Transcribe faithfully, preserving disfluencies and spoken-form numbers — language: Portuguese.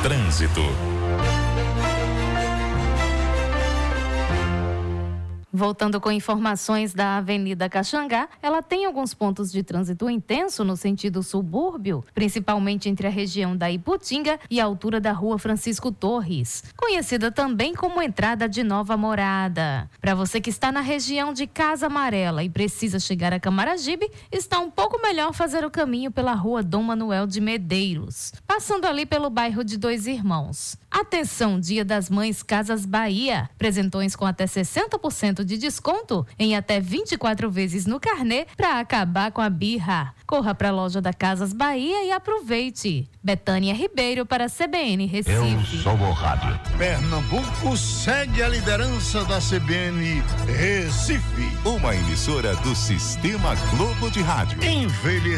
Trânsito. Voltando com informações da Avenida Caxangá, ela tem alguns pontos de trânsito intenso no sentido subúrbio, principalmente entre a região da Iputinga e a altura da Rua Francisco Torres, conhecida também como entrada de Nova Morada. Para você que está na região de Casa Amarela e precisa chegar a Camaragibe, está um pouco melhor fazer o caminho pela Rua Dom Manuel de Medeiros, passando ali pelo bairro de Dois Irmãos. Atenção, Dia das Mães Casas Bahia, presentões com até sessenta por cento de desconto em até vinte e quatro vezes no carnê para acabar com a birra. Corra para a loja da Casas Bahia e aproveite. Betânia Ribeiro para a C B N Recife. Eu sou o rádio. Pernambuco segue a liderança da C B N Recife. Uma emissora do Sistema Globo de Rádio. Envelhecimento.